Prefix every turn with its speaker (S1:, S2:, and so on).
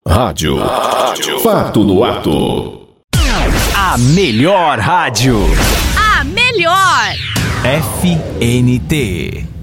S1: Rádio. Fato no ato.
S2: A melhor rádio.
S3: A melhor.
S2: FNT.